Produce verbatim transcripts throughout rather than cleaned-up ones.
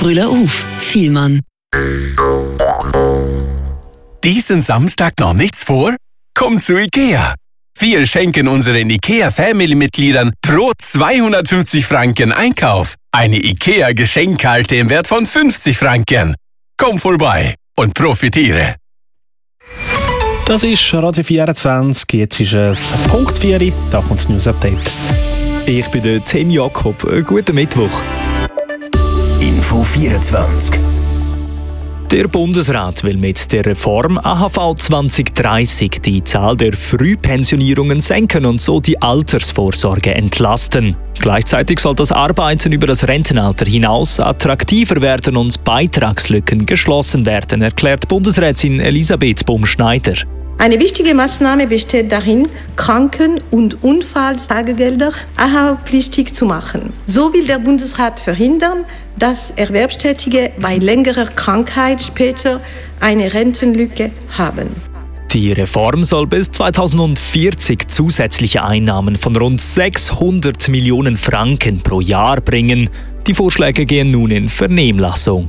Brille auf. Vielmann. Diesen Samstag noch nichts vor? Komm zu Ikea! Wir schenken unseren IKEA-Family-Mitgliedern pro zweihundertfünfzig Franken Einkauf eine IKEA-Geschenkkarte im Wert von fünfzig Franken. Komm vorbei und profitiere! Das ist Radio vierundzwanzig, jetzt ist es Punkt vier, da kommt das News-Update. Ich bin der Tim Jakob. Guten Mittwoch. Info vierundzwanzig. Der Bundesrat will mit der Reform A H V zwanzig dreißig die Zahl der Frühpensionierungen senken und so die Altersvorsorge entlasten. Gleichzeitig soll das Arbeiten über das Rentenalter hinaus attraktiver werden und Beitragslücken geschlossen werden, erklärt Bundesrätin Elisabeth Bumschneider. Eine wichtige Maßnahme besteht darin, Kranken- und Unfalltagegelder A H V-pflichtig zu machen. So will der Bundesrat verhindern, dass Erwerbstätige bei längerer Krankheit später eine Rentenlücke haben. Die Reform soll bis zweitausendvierzig zusätzliche Einnahmen von rund sechshundert Millionen Franken pro Jahr bringen. Die Vorschläge gehen nun in Vernehmlassung.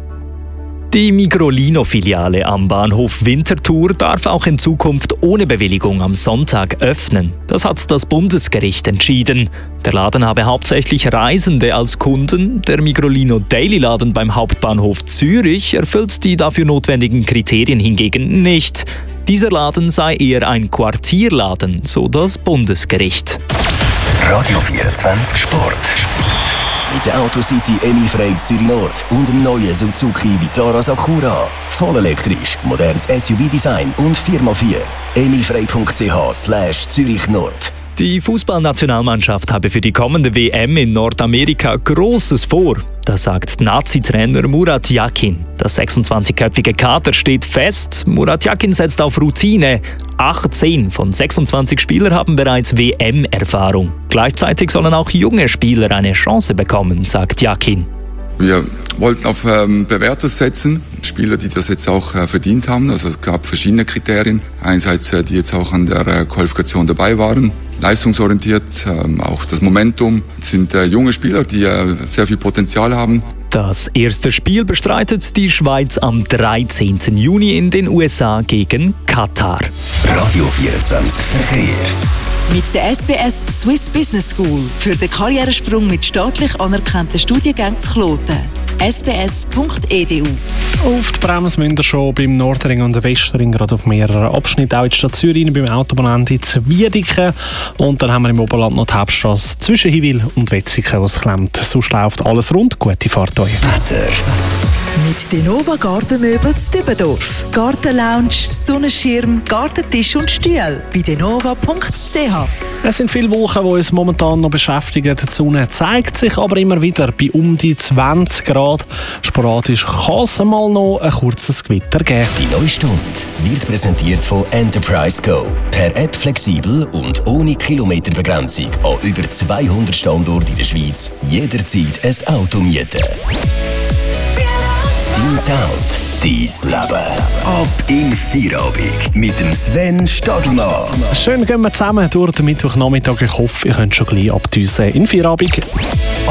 Die Migrolino-Filiale am Bahnhof Winterthur darf auch in Zukunft ohne Bewilligung am Sonntag öffnen. Das hat das Bundesgericht entschieden. Der Laden habe hauptsächlich Reisende als Kunden. Der Migrolino Daily-Laden beim Hauptbahnhof Zürich erfüllt die dafür notwendigen Kriterien hingegen nicht. Dieser Laden sei eher ein Quartierladen, so das Bundesgericht. Radio vierundzwanzig Sport. Mit der Autocity Emil Frey Zürich Nord und dem neuen Suzuki Vitara Sakura. Voll elektrisch, modernes S U V-Design und vier mal vier. emilfrey punkt c h slash Zürich Nord. Die Fußballnationalmannschaft habe für die kommende W M in Nordamerika Großes vor. Das sagt Nazi-Trainer Murat Yakin. Das sechsundzwanzigköpfige Kader steht fest. Murat Yakin setzt auf Routine. achtzehn von sechsundzwanzig Spielern haben bereits W M-Erfahrung. Gleichzeitig sollen auch junge Spieler eine Chance bekommen, sagt Yakin. Wir wollten auf ähm, Bewährte setzen, Spieler, die das jetzt auch äh, verdient haben. Also es gab verschiedene Kriterien. Einerseits, äh, die jetzt auch an der äh, Qualifikation dabei waren. Leistungsorientiert, ähm, auch das Momentum. Es sind äh, junge Spieler, die äh, sehr viel Potenzial haben. Das erste Spiel bestreitet die Schweiz am dreizehnten Juni in den U S A gegen Katar. Radio vierundzwanzig Verkehr. Mit der S B S Swiss Business School für den Karrieresprung mit staatlich anerkannten Studiengängen zu Kloten. s b s punkt e d u. Auf die Bremse müssen wir schon beim Nordring und der Westring, gerade auf mehreren Abschnitten, auch in die Stadt Zürich, beim Autobahnende zu Wiedeken. Und dann haben wir im Oberland noch die Hauptstrasse zwischen Hiwil und Wetzikon, was klemmt. Sonst läuft alles rund. Gute Fahrt euch. Wetter. Mit Denova Gartenmöbel zu Dübendorf. Gartenlounge, Sonnenschirm, Gartentisch und Stühle bei denova punkt c h. Es sind viele Wolken, die uns momentan noch beschäftigen. Die Sonne zeigt sich aber immer wieder bei um die zwanzig Grad. Sporadisch kann es mal noch ein kurzes Gewitter geben. Die neue Stunde wird präsentiert von Enterprise Go. Per App flexibel und ohne Kilometerbegrenzung an über zweihundert Standorten in der Schweiz. Jederzeit ein Auto mieten. Dein Sound, dein Leben. Ab in Feierabend mit dem Sven Stadelmann. Schön gehen wir zusammen durch den Mittwochnachmittag. Ich hoffe, ihr könnt schon gleich abdüsen in Feierabend.